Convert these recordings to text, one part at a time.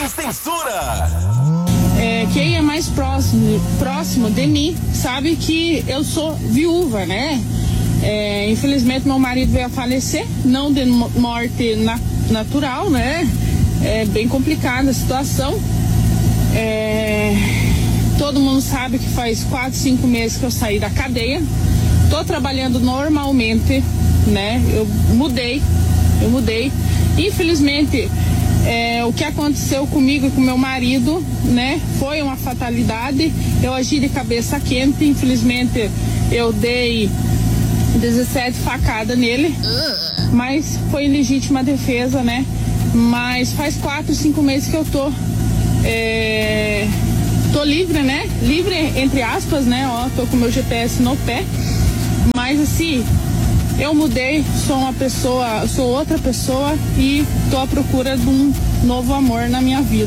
Sem censura. Quem é mais próximo de mim sabe que eu sou viúva, né? Infelizmente meu marido veio a falecer, não de morte natural, né? É bem complicada a situação. Todo mundo sabe que faz 4, 5 meses que eu saí da cadeia. Tô trabalhando normalmente, né? Eu mudei. Infelizmente, o que aconteceu comigo e com meu marido, né? Foi uma fatalidade. Eu agi de cabeça quente. Infelizmente, eu dei 17 facadas nele, mas foi legítima defesa, né? Mas faz 4, 5 meses que eu tô livre, né? Livre, entre aspas, né? Ó, tô com meu GPS no pé. Mas assim, eu mudei, sou outra pessoa e tô à procura de um novo amor na minha vida.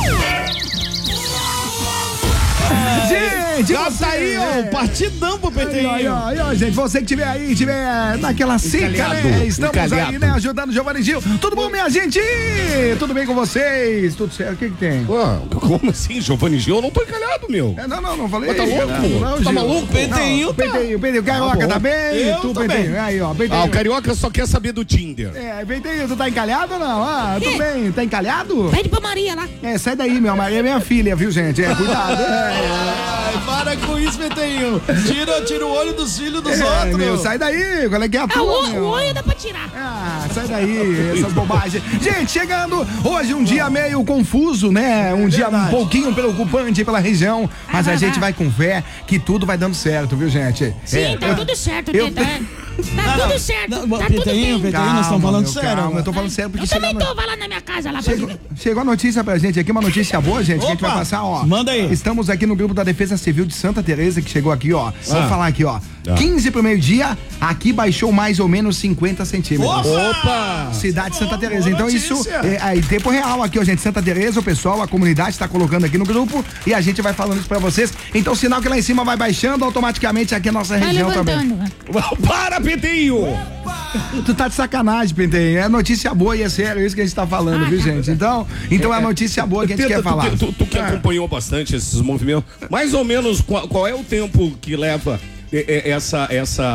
Gente, já tá aí, ó, partidão pro PT. Aí, gente, você que tiver naquela seca, né? Estamos aí, né, ajudando o Giovanni Gil. Tudo bom, minha gente? Tudo bem com vocês? Tudo certo? O que tem? Como assim, Giovanni Gil? Eu não tô encalhado, meu. Não falei. Tá louco? Tá maluco? Penteinho, Carioca tá bem? Eu tô bem. Aí, ó, Penteinho. O Carioca só quer saber do Tinder. Penteinho, tu tá encalhado ou não? Tudo bem, tá encalhado? Pede pra Maria lá. Sai daí, meu, Maria é minha filha, viu, gente? Cuidado. Para com isso, Penteinho. Tira o olho dos filhos dos outros. Meu, sai daí, qual é que é a tua, o olho dá pra tirar. Sai daí, essas bobagens. Gente, chegando hoje um dia meio confuso, né? Um dia um pouquinho preocupante pela região, mas a gente vai com fé que tudo vai dando certo, viu, gente? Sim, tá tudo certo, Teta. Tá tudo certo, tá tudo bem. Penteinho, nós estamos falando sério. Calma, eu tô falando sério porque eu também tô, vai lá na minha casa lá. Chegou a notícia pra gente aqui, uma notícia boa, gente, que a gente vai passar, ó. Manda aí. Estamos aqui no grupo da Defesa Civil de Santa Teresa, que chegou aqui, ó. Vou falar aqui, ó. 15 pro meio-dia, aqui baixou mais ou menos 50 centímetros. Opa! Cidade de Santa Teresa. Então isso é em tempo real aqui, ó, gente. Santa Teresa, o pessoal, a comunidade tá colocando aqui no grupo e a gente vai falando isso pra vocês. Então, sinal que lá em cima vai baixando automaticamente aqui a nossa região também. Para, Penteio! Tu tá de sacanagem, Penteinho. É notícia boa e é sério isso que a gente tá falando, viu, gente? Então é a notícia boa que a gente quer falar. Tu que acompanhou bastante esses movimentos, mais ou menos qual é o tempo que leva essa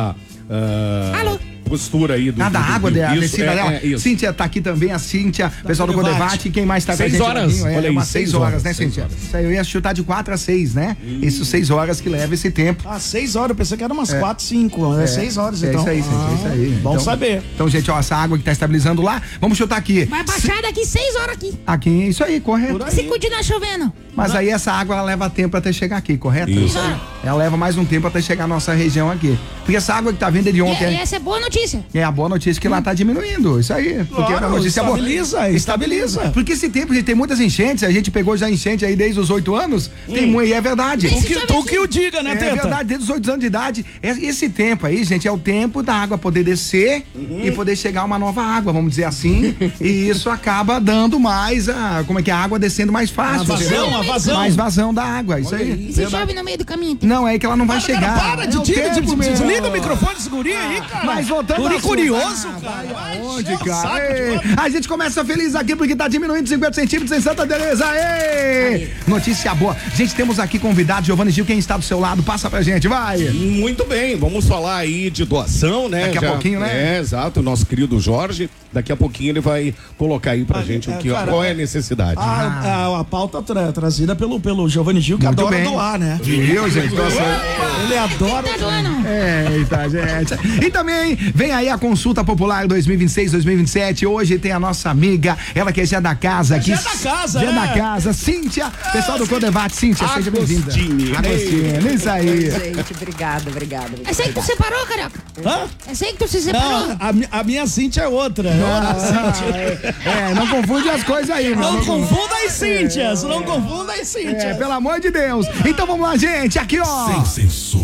postura aí do... da água, da descida dela. Cíntia tá aqui também, a Cíntia, pessoal do Codevate, quem mais tá com a gente? 6 horas. Olha aí, 6 horas, né, Cíntia? Isso aí eu ia chutar de 4 a 6, né? Isso, 6 horas que leva esse tempo. 6 horas, eu pensei que era umas 4, 5, 6 horas então. É isso aí, Cíntia, é isso aí. Bom saber. Então, gente, ó, essa água que tá estabilizando lá, vamos chutar aqui. Vai baixar daqui 6 horas aqui. Aqui, isso aí, correto. Se continuar chovendo. Mas aí essa água, ela leva tempo até chegar aqui, correto? Isso. Ela leva mais um tempo até chegar à nossa região aqui. Porque essa água que tá vindo de ontem... E essa é boa notícia. É a boa notícia que lá tá diminuindo, isso aí. Porque é uma notícia boa. Estabiliza. Porque esse tempo, gente, tem muitas enchentes, a gente pegou já enchente aí desde os 8 anos, e é verdade. Tu que o diga, né, Teta? É verdade, desde os 8 anos de idade. Esse tempo aí, gente, é o tempo da água poder descer e poder chegar uma nova água, vamos dizer assim. E isso acaba dando mais a água descendo mais fácil. A vazão. Mais vazão da água, isso aí. E se chove no meio do caminho? Não, é que ela não vai chegar. Para de desliga o microfone desse guri aí, cara. Mas voltando Guri curioso, cara. Onde, cara? A gente começa feliz aqui porque tá diminuindo 50 centímetros em Santa Teresa. Notícia boa. Gente, temos aqui convidado Giovanni Gil, quem está do seu lado, passa pra gente, vai. Muito bem, vamos falar aí de doação, né? Daqui a pouquinho, né? Exato, o nosso querido Jorge, daqui a pouquinho ele vai colocar aí pra gente qual é a necessidade. A pauta trazida pelo Giovanni Gil, que muito adora bem doar, né? Viu, gente? Ele adora. Eita, gente. E também vem aí a consulta popular 2026-2027. Hoje tem a nossa amiga, ela que é já da casa aqui. Já da casa, Cíntia, pessoal do Codevate. Cíntia, seja bem-vinda. Agostinho, isso aí. Oi, gente, obrigada. É assim que tu separou, Carioca? É assim que tu se separou? Não, a minha Cíntia é outra. Não confunde as coisas aí, meu. Não confunda as Cíntias, não confunda as Cíntias. Pelo amor de Deus. Então vamos lá, gente, aqui ó. Sem censura.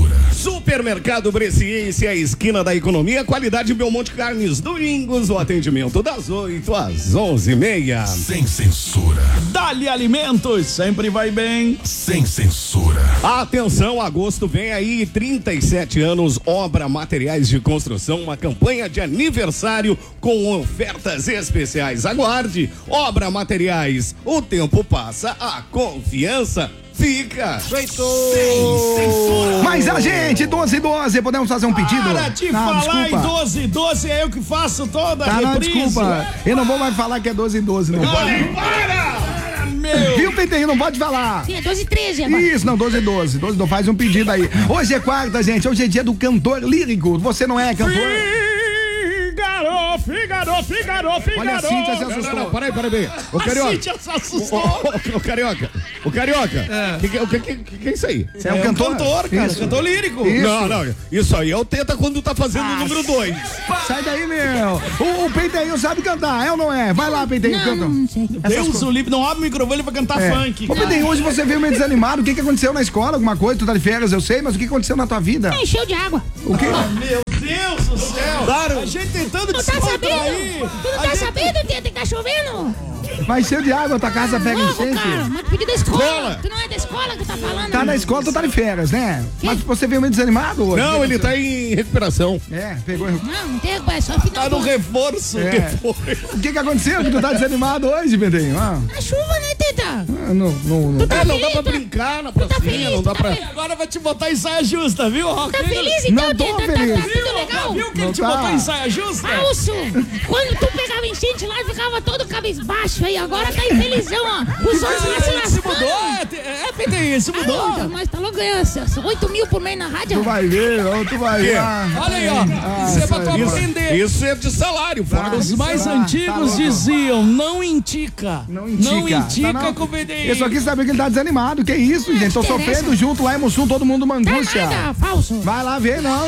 Supermercado Breciense, a esquina da economia, qualidade Belmonte Carnes. Domingos, o atendimento das 8 às 11h30. Sem censura. Dali Alimentos, sempre vai bem. Sem censura. Atenção, agosto vem aí, 37 anos, Obra Materiais de Construção, uma campanha de aniversário com ofertas especiais. Aguarde, Obra Materiais, o tempo passa, a confiança fica. Feito. Mas a gente, 12, podemos fazer um pedido? Para de falar em 12, é eu que faço toda a não, reprise. desculpa. Eu não vou mais falar que é 12, não pode. Meu. Viu, Pentezinho? Não pode falar. Sim, é 12 e 13 agora. Isso, não, 12, faz um pedido aí. Hoje é quarta, gente, hoje é dia do cantor lírico. Você não é cantor? Figaro. Olha a Cíntia se assustou. Não, peraí. Ô, Carioca. A Cíntia se assustou. Ô, Carioca. Que é isso aí? Você é um cantor? Cara, Isso. cantor lírico. Isso. Não, isso aí é o Teta quando tá fazendo o número 2. Sai daí, meu. O Pentezinho sabe cantar, é ou não é? Vai lá, Pentezinho, canta. Não sei. Deus o livre, não abre o microfone pra cantar funk. Ô, Pentezinho, hoje você veio meio desanimado. O que aconteceu na escola? Alguma coisa? Tu tá de férias, eu sei, mas o que aconteceu na tua vida? Encheu de água. O quê? Meu Deus do céu. Claro. A gente tentando Não tá descontrair. sabendo? Tu não tá sabendo, Teta, que tá chovendo? Vai ser de água, tua casa pega Louco, enchente. cara, mas tu pediu da escola. Escola. Tu não é da escola que tá falando? Tá na escola, tu tá de férias, né? Mas você veio meio desanimado hoje. Não, ele tá em recuperação. É, pegou. Não tem, é só final Tá no reforço. É. O que aconteceu que tu tá desanimado hoje, Pentezinho? A chuva, né, Teta? Não. Tu tá Não dá feliz? pra brincar na Tu tá pracinha, feliz? não dá Tu tá pra... feliz? Agora vai te botar em saia justa, viu, Rock? Tá feliz então, Não tô Teta? feliz. Tá tudo legal? Viu que Não ele te tá. botou em saia justa? Falso! Quando tu pegava enchente lá, ficava todo cabisbaixo aí. Agora tá infelizão, ó. Os outros lá se Ele se lascando. mudou, PTI, se mudou. Então, mas tá logo ganhando 8 mil por mês na rádio. Tu vai ver, tu vai ver. Olha aí, ó. Isso é pra tu aprender. Isso é de salário, fora Os mais Tá antigos louco. diziam, não indica. Não indica. Tá, não. Com o PTI. Eu só quis saber que ele tá desanimado. Que isso, gente? Tô interessa. sofrendo junto lá em Mussum, todo mundo uma Tá angústia. nada, falso. Vai lá ver, não.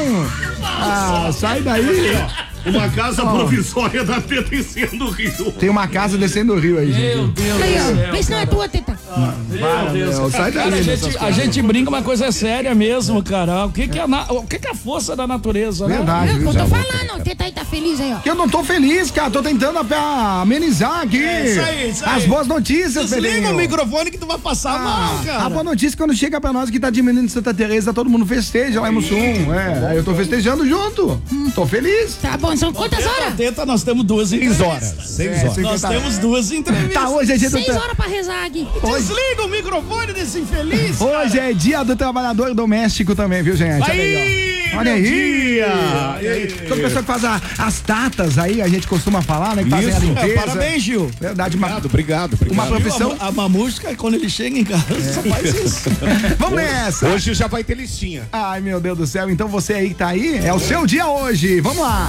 Ah, sai daí. uma casa provisória da Teta do Rio. Tem uma casa descendo o rio aí, gente. Meu Deus Aí, do ó. céu. Vê se não é tua, Teta. Meu Deus, sai daí. Cara, dessas a gente brinca, uma coisa séria mesmo, cara. O que é a força da natureza, né? Verdade, Eu viu, tô Zé? falando, o Teta aí tá feliz aí, ó. Eu não tô feliz, cara. Tô tentando amenizar aqui. Isso aí. As boas notícias, Desliga Pedrinho. o microfone que tu vai passar mal, cara. A boa notícia é quando chega pra nós que tá diminuindo Santa Teresa, todo mundo festeja lá em Mussum. É, eu tô festejando junto. Tô feliz. Tá bom, são quantas horas? Teta, nós temos 2 entrevistas. 6 horas. Nós temos 2 entrevistas. Tá, hoje é dia do 6 horas pra rezar aqui. Desliga o microfone desse infeliz. Hoje é dia do trabalhador doméstico também, viu, gente? Olha aí, ó. Olha aí. Olha aí. Toda pessoa que faz as datas aí, a gente costuma falar, né? Que fazem a limpeza. Parabéns, Gil. Verdade, Obrigado. uma profissão. A Mamusca, quando ele chega em casa, só faz isso. Vamos nessa. Hoje já vai ter listinha. Ai, meu Deus do céu. Então você aí que tá aí, é o seu dia hoje. Vamos lá.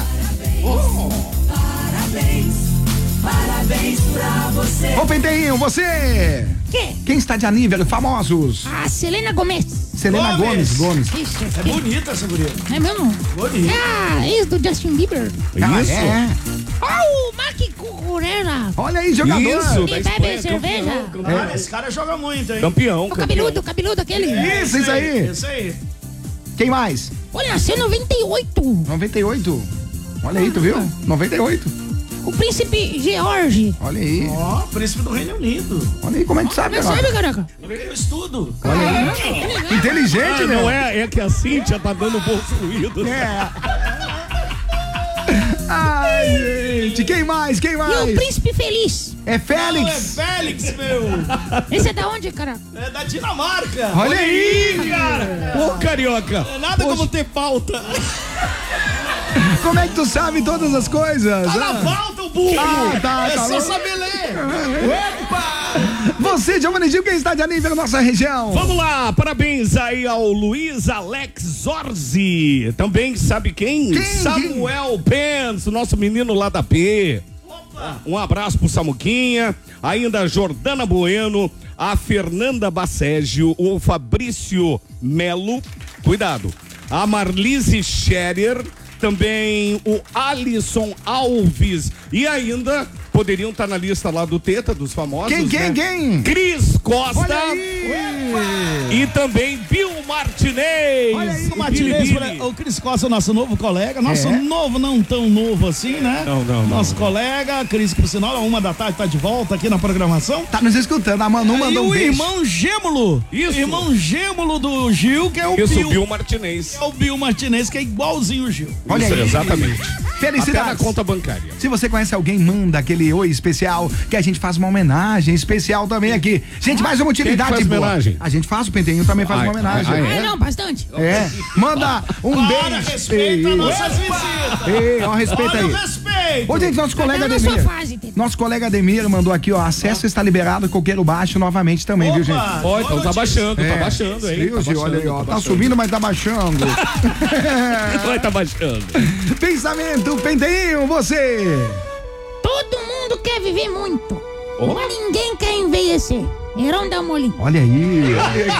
Parabéns pra você. Ô, Pentezinho, você. Quê? Quem está de aniversário? Famosos. A Selena Gomez. Selena Gomes. Isso. É bonita essa guria. É mesmo? Bonita. É a ex do Justin Bieber. Ah, Isso. é. Ó, o Mark Cucurella. Olha aí, jogador. Isso. Ele bebe cerveja. Cara, esse cara joga muito, hein? Campeão. O cabeludo aquele. Isso aí. Isso aí. Quem mais? Olha, nasceu em 98. 98. Olha aí, tu viu? 98. O príncipe George. Olha aí. Ó, príncipe do Reino Unido. Olha aí como é que sabe, Não agora. sabe, caraca? Eu estudo. Inteligente, meu. Não é que a Cíntia tá dando bolso ruído. É. Ai, gente. Quem mais? E o príncipe feliz. É Não, é Félix. Félix, meu. Esse é da onde, cara? É da Dinamarca. Olha aí, cara. Ô, carioca. É nada como ter pauta. Como é que tu sabe todas as coisas? Tá na pauta, o burro. tá É só louco. saber ler. Você, Giovanni Gil, quem está de aniversário na nossa região? Vamos lá, parabéns aí ao Luiz Alex Zorzi. Também sabe quem? Quem? Samuel Pence, nosso menino lá da P. Um abraço pro Samuquinha. Ainda a Jordana Bueno, a Fernanda Bacégio, o Fabrício Melo, cuidado, a Marlise Scherer, também o Alisson Alves e ainda poderiam estar na lista lá do Teta, dos famosos. Quem? Cris Costa. Olha aí! E também Bill Martinez. Olha aí, o Martinez, o Cris Costa, nosso novo colega. Nosso novo, não tão novo assim, né? Não. Nosso colega, Cris, por sinal, 1h da tarde, tá de volta aqui na programação. Tá nos escutando, a Manu mandou um beijo. E o irmão gêmolo. Isso. Irmão gêmolo do Gil, que é o Isso, Bill. Bill Martinez. É o Bill Martinez, que é igualzinho o Gil. Olha Isso, aí. exatamente. Felicidades. Até na conta bancária. Se você conhece alguém, manda aquele oi especial, que a gente faz uma homenagem especial também aqui. Gente, mais uma utilidade Quem faz boa. homenagem? A gente faz, o Penteninho também faz uma homenagem. Não, bastante. Manda um beijo. Respeita nossas visitas. Ei, ó, respeita Olha o aí. respeito. Ô, gente, nosso colega Tá na sua Ademir. fase, Teta. Nosso colega Ademir mandou aqui, ó. Acesso está liberado, coqueiro baixo novamente também, viu, gente? Ó, então tá baixando, tá baixando aí. Viu, Gil? Olha aí, ó. Tá subindo, mas tá baixando. Vai tá baixando. Pensamento, Penteninho, você. Todo mundo quer viver muito, mas ninguém quer envelhecer. Heron dá uma olhinha. Olha aí.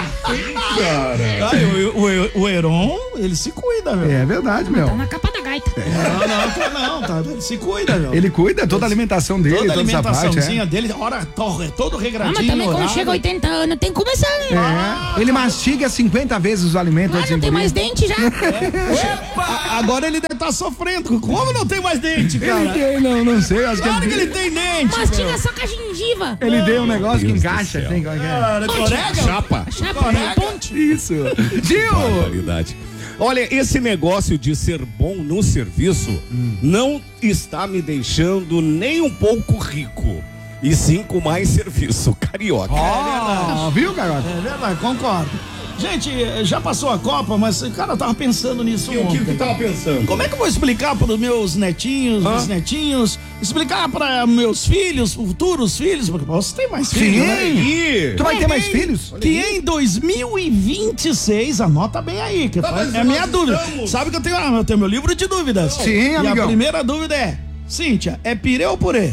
O Heron, ele se cuida, meu. É verdade, meu. Tá na capa da gaita. Ele se cuida, meu. Ele cuida toda a alimentação dele, Toda a toda essa parte. alimentaçãozinha dele, todo regradinho. Mas também quando horário. chega 80 anos tem que começar, né? Ele mastiga 50 vezes os alimentos Ah, antes não de tem mais engolir. dente já. Agora ele deve estar sofrendo. Como não tem mais dente, cara? Ele tem, não sei, acho que Claro que ele, ele tem dente. Mastiga só com a gengiva. ele deu um negócio que encaixa. Tem, Corega? Chapa. Chapa, né? Ponte. isso. Gil! Barbaridade. Olha, esse negócio de ser bom no serviço não está me deixando nem um pouco rico. E sim com mais serviço. Carioca. Ó, viu, garoto? É verdade, concordo. Gente, já passou a Copa, mas, cara, eu tava pensando nisso ontem. O que tava pensando? Como é que eu vou explicar para os meus netinhos, bisnetinhos, explicar para meus filhos, futuros filhos, porque você tem mais filhos, né? Sim! Tu vai ter mais filhos? Que em 2026, anota bem aí, que é a minha dúvida. Sabe que eu tenho meu livro de dúvidas. Sim, e amigão. a primeira dúvida é, Cíntia, é pirê ou purê?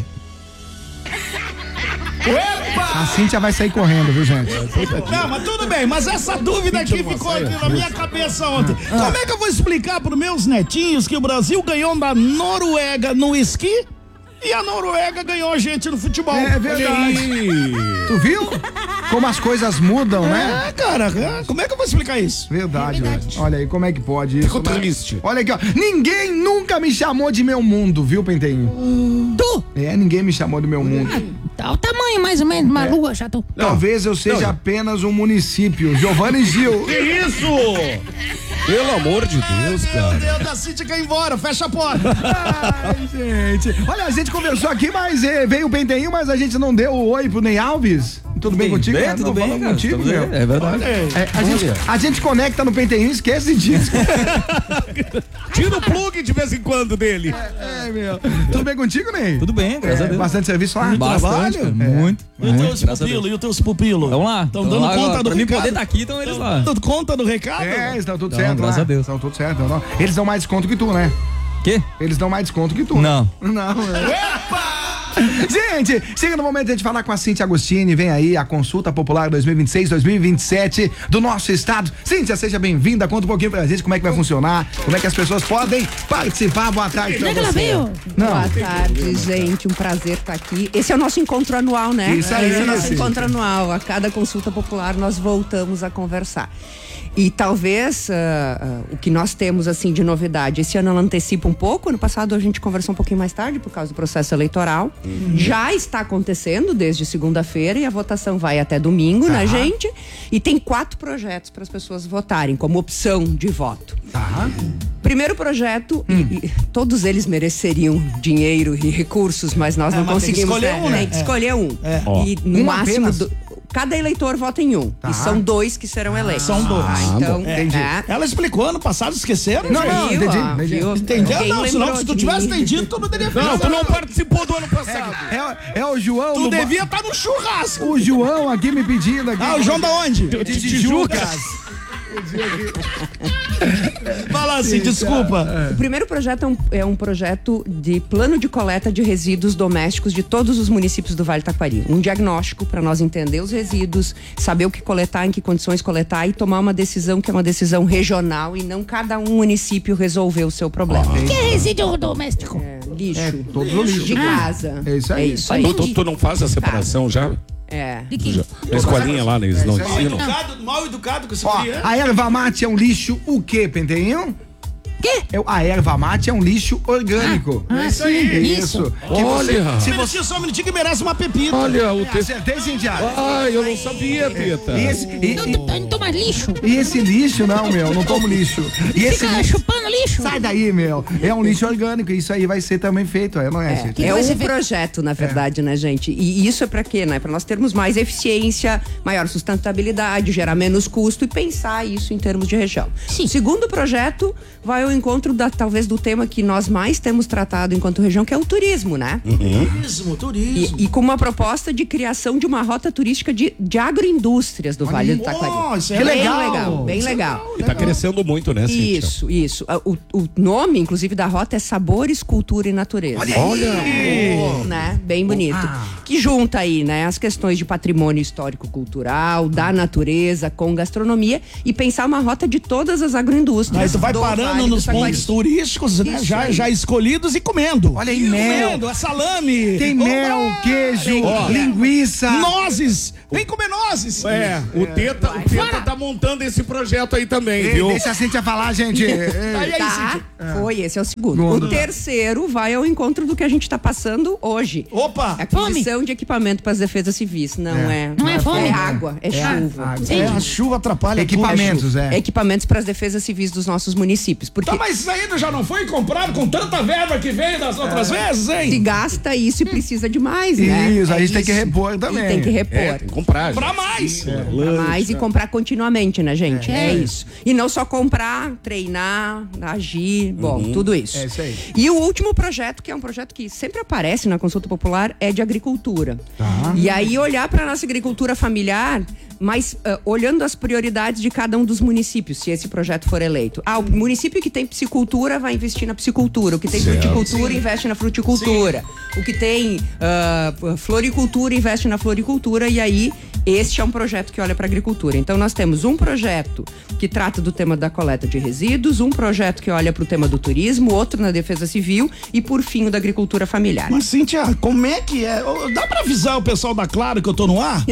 A Cíntia vai sair correndo, viu, gente? Não, mas tudo bem, mas essa dúvida aqui ficou aqui na minha cabeça ontem. Como é que eu vou explicar para os meus netinhos que o Brasil ganhou da Noruega no esqui e a Noruega ganhou a gente no futebol? É verdade. Tu viu? Como as coisas mudam, né? É, cara, como é que eu vou explicar isso? Verdade, velho. Olha aí, como é que pode isso? Ficou triste. Olha aqui, ó. Ninguém nunca me chamou de meu mundo, viu, Penteninho? Tu? Ninguém me chamou de meu mundo. Tá o tamanho mais ou menos, uma lua, chato. Talvez eu seja apenas um município. Giovanni Gil. Que isso? Pelo amor de Deus, cara. Meu Deus, a Cíntia quer ir embora, fecha a porta. Ai, gente. Olha, a gente conversou aqui, mas veio o Penteninho, mas a gente não deu o oi pro Ney Alves. Tudo bem contigo? Bem, tudo Não bem, falamos cara, contigo, tudo bem. meu. É verdade. A gente conecta no Penteninho e esquece disso. Tira o plug de vez em quando dele. Meu. Tudo bem contigo, Ney? Tudo bem, graças a Deus. Bastante serviço lá? Bastante, cara, muito. E os teus pupilos? Vamos lá. Estão dando lá conta agora. do Pra mim recado? poder estar aqui, então eles lá. Dando conta do recado? Estão tudo Não, certo graças lá. a Deus. Estão tudo certo. Não. Eles dão mais desconto que tu, né? Quê? Eles dão mais desconto que tu. Não. Não, Gente, chega no momento de a gente falar com a Cíntia Agostini. Vem aí a consulta popular 2026-2027 do nosso estado. Cíntia, seja bem-vinda. Conta um pouquinho pra gente como é que vai funcionar, como é que as pessoas podem participar. Boa tarde pra Onde é que ela você. veio? Boa tarde, gente. Um prazer estar aqui. Esse é o nosso encontro anual, né? Isso aí, Esse é o nosso Cíntia. encontro anual. A cada consulta popular nós voltamos a conversar. E talvez o que nós temos assim de novidade, esse ano ela antecipa um pouco. Ano passado a gente conversou um pouquinho mais tarde por causa do processo eleitoral. Já está acontecendo desde segunda-feira e a votação vai até domingo, né, gente? E tem 4 projetos para as pessoas votarem como opção de voto. Primeiro projeto, e todos eles mereceriam dinheiro e recursos, mas nós não mas tem que conseguimos. escolher um, né? Tem que escolher um. E no Um máximo. apenas? Cada eleitor vota em um. E são 2 que serão eleitos. São 2. Então, entendi. Ela explicou ano passado, esqueceram? Não, gente? não, viu, entendi, ó, entendi. viu? Entendeu? Ninguém Não, senão lembrou se tu de tivesse mim. entendido, tu não teria feito. Não, tu não participou do ano passado. É o João. Tu do devia estar no churrasco. O João aqui me pedindo aqui. Ah, o João da onde? de Tijucas. Fala assim, desculpa. O primeiro projeto é um projeto de plano de coleta de resíduos domésticos de todos os municípios do Vale do Taquari. Um diagnóstico para nós entender os resíduos, saber o que coletar, em que condições coletar e tomar uma decisão que é uma decisão regional e não cada um município resolver o seu problema. O que é resíduo doméstico? Lixo. Todo o lixo. De casa. É isso aí. Tu não faz a separação já? De que? Na escolinha lá, eles não ensinam. Mal educado com esse Ó, a erva mate é um lixo o quê, Penteinho? Quê? A erva mate é um lixo orgânico. isso aí. Isso. Olha. Se você... Só um minutinho que merece uma pepita. Olha, o texto. Acertei, Cintiara. Ai, eu não sabia, Teta. Não toma lixo. E esse lixo, não, meu, não como lixo. E esse Fica lixo... chupando lixo. Sai daí, meu. É um lixo orgânico. Isso aí vai ser também feito, não é, Cintia? É um projeto, na verdade, né, gente? E isso é pra quê, né? Pra nós termos mais eficiência, maior sustentabilidade, gerar menos custo e pensar isso em termos de região. Sim. O segundo projeto vai ao encontro talvez do tema que nós mais temos tratado enquanto região, que é o turismo, né? Turismo. E com uma proposta de criação de uma rota turística de agroindústrias do Vale do Taquari. Isso é Que Bem legal. legal, bem legal. E tá crescendo muito, né, Cíntia? Isso. O nome, inclusive, da rota é Sabores, Cultura e Natureza. Olha. Né? Bem bonito. Que junta aí, né, as questões de patrimônio histórico-cultural, da natureza com gastronomia e pensar uma rota de todas as agroindústrias. Aí tu vai do parando Vale do nos Taquari. pontos turísticos, né? Isso Já, aí. já escolhidos e comendo. Olha aí, mel. Comendo, é salame. Tem mel, queijo, linguiça. Nozes. Vem comer nozes. O Teta tá montando esse projeto aí também, Ei, viu? deixa a Cintia falar, gente. Tá, foi, esse é o segundo. O terceiro vai ao encontro do que a gente tá passando hoje. Opa. Aquisição de equipamento para as defesas civis. Não é fome. É água, é chuva. A chuva atrapalha Equipamentos, tudo. Equipamentos para as defesas civis dos nossos municípios. Porque Tá, mas isso ainda já não foi comprado com tanta verba que veio das outras vezes, hein? se gasta isso e precisa de mais, né? Isso, a gente tem que isso. repor E também. tem que repor. Tem que comprar. Pra mais. Pra mais e comprar continuamente, né, gente? É isso. E não só comprar, treinar, agir, bom, tudo isso. É isso aí. E o último projeto, que é um projeto que sempre aparece na consulta popular, é de agricultura. E aí olhar para nossa agricultura familiar, mas olhando as prioridades de cada um dos municípios, se esse projeto for eleito. O município que tem piscicultura vai investir na piscicultura, o que tem fruticultura investe na fruticultura, o que tem floricultura investe na floricultura, e aí este é um projeto que olha para agricultura. Então nós temos um projeto que trata do tema da coleta de resíduos, um projeto que olha para o tema do turismo, outro na defesa civil e por fim o da agricultura familiar. Mas, Cíntia, como é que é? Dá pra avisar o pessoal da Claro que eu tô no ar?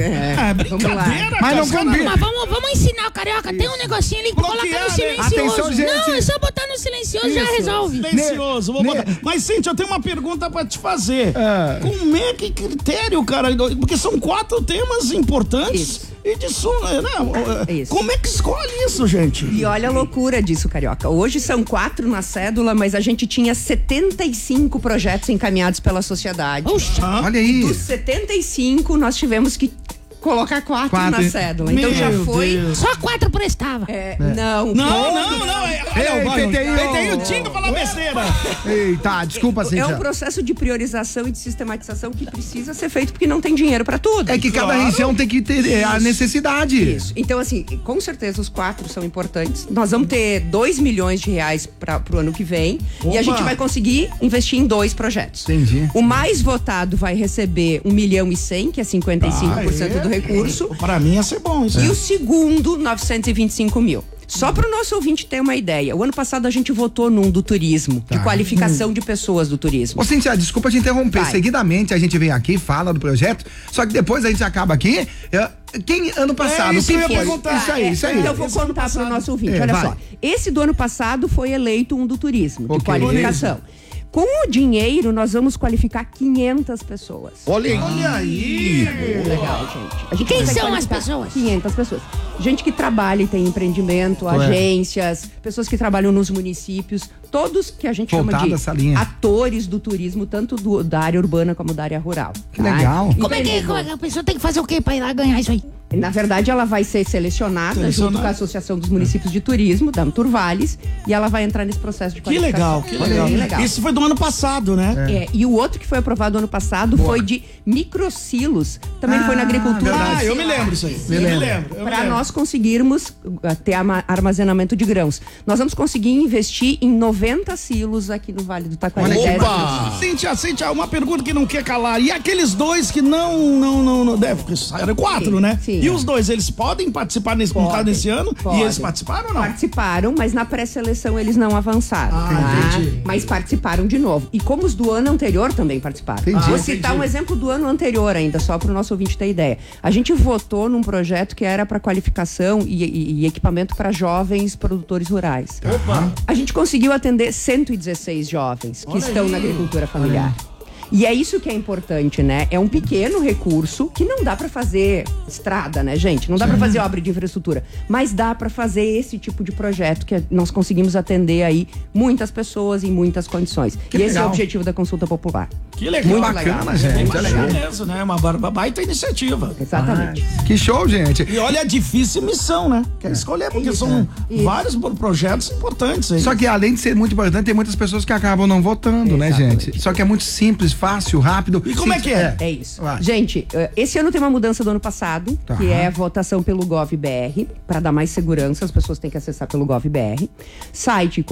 Brincadeira, Mas não cara. combina. Mas vamos ensinar o carioca. Tem um negocinho ali que coloca Bloquear, no né? silencioso. Atenção, gente. Não, é só botar no silencioso já resolve. Silencioso, vou botar. Mas, Cíntia, eu tenho uma pergunta pra te fazer. Como é que critério, cara? Porque são 4 temas importantes. Isso. E disso, né? Isso. Como é que escolhe isso, gente? E olha a loucura disso, carioca. Hoje são 4 na cédula, mas a gente tinha 75 projetos encaminhados pela sociedade. Olha aí. Dos 75, nós tivemos que colocar 4 na cédula. Então já foi. Deus. Só 4 prestava. Não. Não. Peteio. Tinga pra falar besteira. Eita, desculpa, É Cintia. um processo de priorização e de sistematização que precisa ser feito porque não tem dinheiro para tudo. É que cada região tem que ter a necessidade. Isso. Então, assim, com certeza os 4 são importantes. Nós vamos ter 2 milhões de reais pro ano que vem. E a gente vai conseguir investir em 2 projetos. Entendi. O mais votado vai receber 1 milhão e 100, que é 55% do recurso. Pra mim ia ser bom isso. E o segundo, 925 mil. Só para o nosso ouvinte ter uma ideia, o ano passado a gente votou num do turismo, de qualificação de pessoas do turismo. Ô, Cintia, desculpa te interromper. Vai. Seguidamente a gente vem aqui, fala do projeto, só que depois a gente acaba aqui. Quem ano passado? isso que eu ia foi? perguntar. Isso aí. Então eu vou contar para o nosso ouvinte. Olha vai. só, esse do ano passado foi eleito um do turismo, de Ok. qualificação. Com o dinheiro, nós vamos qualificar 500 pessoas. Olha aí. Legal, gente. A gente Quem consegue são as qualificar pessoas? 500 pessoas. Gente que trabalha e tem empreendimento, agências, pessoas que trabalham nos municípios, todos que a gente chama Voltado de essa linha. atores do turismo, tanto da área urbana como da área rural. Que legal. Como é que a pessoa tem que fazer o quê pra ir lá ganhar isso aí? Na verdade, ela vai ser selecionada junto com a Associação dos Municípios de Turismo, da Turvales, e ela vai entrar nesse processo de qualificação. Que legal. Isso foi do ano passado, né? E o outro que foi aprovado ano passado foi de microsilos, também foi na agricultura. Eu me lembro isso aí. Eu me lembro. Para nós conseguirmos ter armazenamento de grãos. Nós vamos conseguir investir em 90 silos aqui no Vale do Taquari. Opa! Cíntia, uma pergunta que não quer calar. E aqueles dois que não deve, eram 4, né? Sim. E os dois, eles podem participar nesse ano? Podem. E eles participaram ou não? Participaram, mas na pré-seleção eles não avançaram. Entendi. Mas participaram de novo. E como os do ano anterior também participaram. Vou citar um exemplo do ano anterior ainda, só para o nosso ouvinte ter ideia. A gente votou num projeto que era para qualificação e equipamento para jovens produtores rurais. Opa! A gente conseguiu atender 116 jovens que estão na agricultura familiar. E é isso que é importante, né? É um pequeno recurso que não dá pra fazer estrada, né, gente? Não dá pra fazer obra de infraestrutura, mas dá pra fazer esse tipo de projeto que nós conseguimos atender aí muitas pessoas em muitas condições. E esse é o objetivo da consulta popular. Que legal. Muito bacana, gente. É legal. Mesmo, né? Uma baita iniciativa. Exatamente. Que show, gente. E olha a difícil missão, né? Quer escolher, porque são vários projetos importantes aí. Só que além de ser muito importante, tem muitas pessoas que acabam não votando, né, gente? Só que é muito simples, fácil, rápido. E como é que é? É isso. Gente, esse ano tem uma mudança do ano passado, que é a votação pelo GovBR, para dar mais segurança, as pessoas têm que acessar pelo GovBR. Site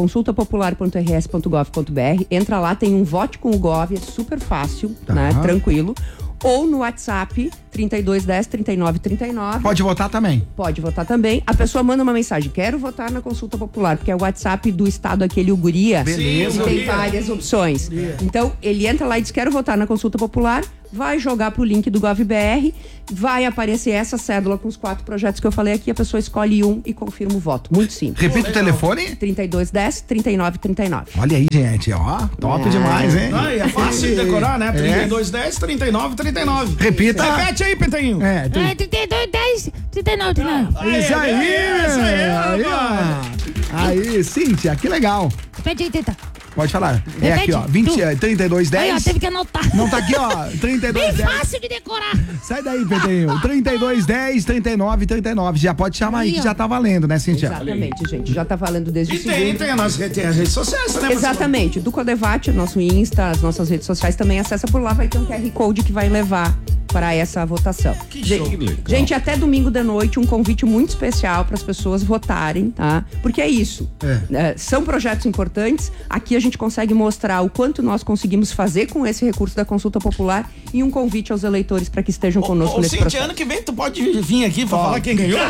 consultapopular.rs.gov.br, entra lá, tem um vote com o Gov, é super fácil, né? Tranquilo. Ou no WhatsApp 3210 3939. Pode votar também. Pode votar também. A pessoa manda uma mensagem: quero votar na consulta popular, porque é o WhatsApp do estado aquele Uguria. Beleza. E tem várias opções. Então, ele entra lá e diz: quero votar na consulta popular, vai jogar pro link do GovBR, vai aparecer essa cédula com os 4 projetos que eu falei aqui, a pessoa escolhe um e confirma o voto. Muito simples. Repita o telefone. 3210 3939. Olha aí, gente, ó, top demais, hein? É fácil de decorar, né? 3210 3939. Repita. Repete aí, Pentinho. 32, 10, 39, 39. Isso aí, aí, ó. Aí, Cíntia, que legal. Repete aí, tenta. Pode falar. É Repete. aqui, ó, 3210. Aí, ó, teve que anotar. Não tá aqui, ó, 3210. Bem fácil de decorar. Sai daí, Petinho. 3210 3939. Já pode chamar aí que já tá valendo, né, Cíntia? Exatamente, gente. Já tá valendo desde o segundo. E tem as redes sociais, né? Exatamente. Do Codevate, nosso Insta, as nossas redes sociais também, acessa por lá, vai ter um QR Code que vai levar para essa votação. Gente, até domingo de noite, um convite muito especial para as pessoas votarem, tá? Porque é isso. São projetos importantes. Aqui a gente consegue mostrar o quanto nós conseguimos fazer com esse recurso da consulta popular e um convite aos eleitores para que estejam conosco nesse processo. Ano que vem tu pode vir aqui para falar quem ganhou?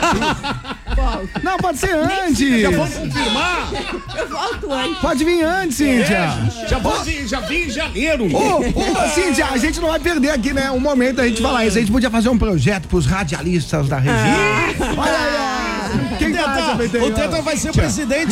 Não, pode ser antes. Já vamos confirmar. Eu volto antes. Pode vir antes, Cíntia. Já vim em janeiro. Cíntia, a gente não vai perder aqui, né? Um momento a gente falar isso. A gente podia fazer um projeto pros radialistas da região. Olha aí. Quem o Teta vai ser presidente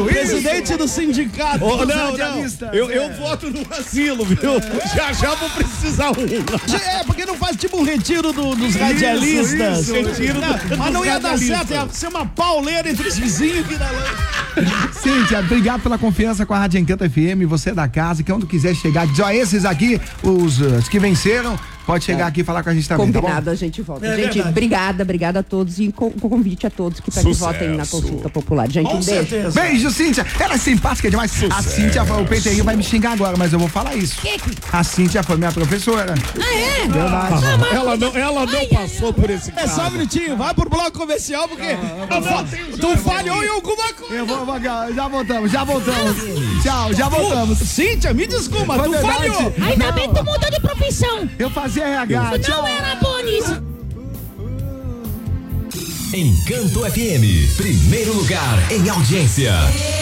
do sindicato. Não. Eu voto no asilo, viu? Já vou precisar porque não faz tipo um retiro dos radialistas. Mas não ia dar certo, ia ser uma pauleira entre os vizinhos que dá lá. Cíntia, obrigado pela confiança com a Rádio Encanto FM, você da casa, que onde quiser chegar, diz, ó, esses aqui, os que venceram, pode chegar aqui e falar com a gente também. Combinado, tá bom? a gente volta. Gente, obrigada a todos e convite a todos que votem na consulta popular. Gente, um beijo. Beijo, Cíntia. Ela é simpática demais. A Cíntia, o PTI vai me xingar agora, mas eu vou falar isso. A Cíntia foi minha professora. Verdade. Ela não passou por esse caso. Só um minutinho, vai pro bloco comercial, porque tu falhou em alguma coisa. Já voltamos. Tchau, já voltamos. Cíntia, me desculpa, tu falhou. Ainda bem que tu mudou de profissão. Eu fazia RH. Tu não era boa nisso. Encanto FM, primeiro lugar em audiência.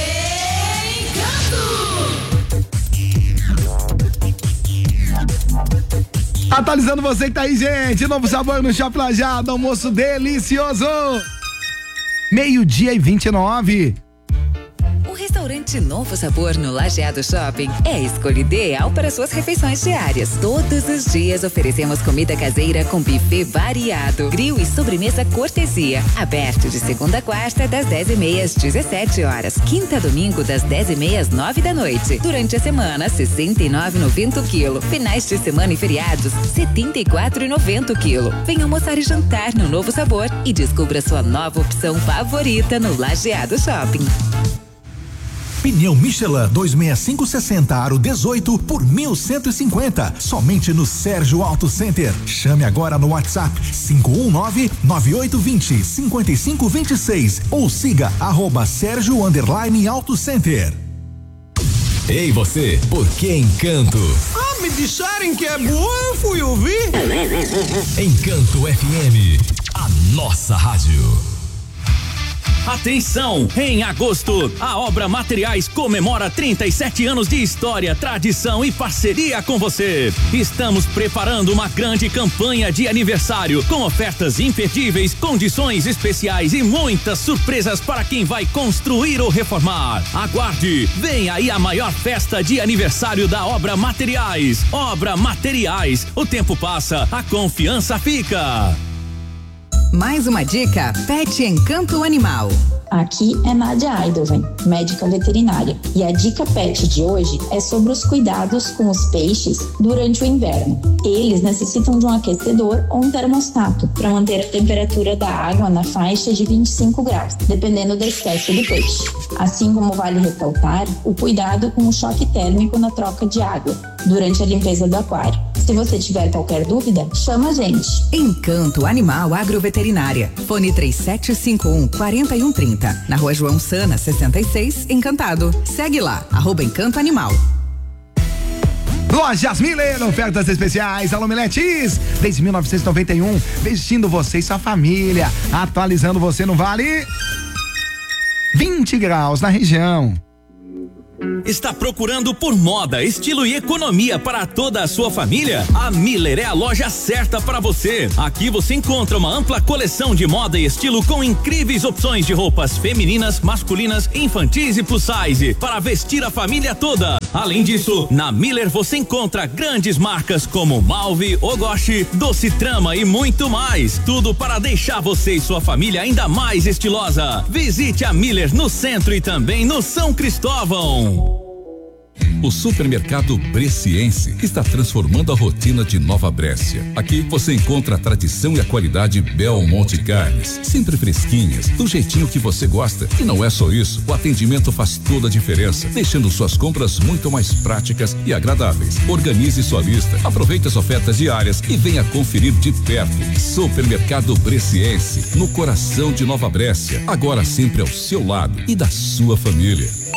Atualizando você que tá aí, gente. Novo sabor no Shopping Lajado, almoço delicioso. 12:29. Restaurante Novo Sabor no Lajeado Shopping é a escolha ideal para suas refeições diárias. Todos os dias oferecemos comida caseira com buffet variado, grill e sobremesa cortesia. Aberto de segunda a quarta, das 10h30 às 17h. Quinta a domingo, das 10h30 às 9 da noite. Durante a semana, R$ 69,90 o quilo. Finais de semana e feriados, R$ 74,90 o quilo. Venha almoçar e jantar no Novo Sabor e descubra sua nova opção favorita no Lajeado Shopping. Pneu Michelin 265/60 aro 18 por 1.150. Somente no Sérgio Auto Center. Chame agora no WhatsApp 519-9820-5526 ou siga @Sérgio_Auto Center. Ei você, por que Encanto? Ah, me disseram que é boa, eu fui ouvir. Encanto FM, a nossa rádio. Atenção! Em agosto, a Obra Materiais comemora 37 anos de história, tradição e parceria com você. Estamos preparando uma grande campanha de aniversário com ofertas imperdíveis, condições especiais e muitas surpresas para quem vai construir ou reformar. Aguarde! Vem aí a maior festa de aniversário da Obra Materiais. Obra Materiais. O tempo passa, a confiança fica. Mais uma dica, Pet Encanto Animal. Aqui é Nádia Aidoven, médica veterinária, e a dica pet de hoje é sobre os cuidados com os peixes durante o inverno. Eles necessitam de um aquecedor ou um termostato para manter a temperatura da água na faixa de 25 graus, dependendo da espécie do peixe. Assim como vale ressaltar o cuidado com o choque térmico na troca de água durante a limpeza do aquário. Se você tiver qualquer dúvida, chama a gente. Encanto Animal Agroveterinária. Fone 3751-4130. Na Rua João Sana, 66, Encantado. Segue lá, @Encanto Animal. Lojas Miller, ofertas especiais, Alô Miletes, desde 1991, vestindo você e sua família, atualizando você no Vale. 20 graus na região. Está procurando por moda, estilo e economia para toda a sua família? A Miller é a loja certa para você. Aqui você encontra uma ampla coleção de moda e estilo com incríveis opções de roupas femininas, masculinas, infantis e plus size para vestir a família toda. Além disso, na Miller você encontra grandes marcas como Malve, Ogoshi, Doce Trama e muito mais. Tudo para deixar você e sua família ainda mais estilosa. Visite a Miller no centro e também no São Cristóvão. O supermercado Bresciense está transformando a rotina de Nova Brécia. Aqui você encontra a tradição e a qualidade Belmonte Carnes, sempre fresquinhas, do jeitinho que você gosta. E não é só isso, o atendimento faz toda a diferença, deixando suas compras muito mais práticas e agradáveis. Organize sua lista, aproveite as ofertas diárias e venha conferir de perto. Supermercado Bresciense, no coração de Nova Brécia, agora sempre ao seu lado e da sua família.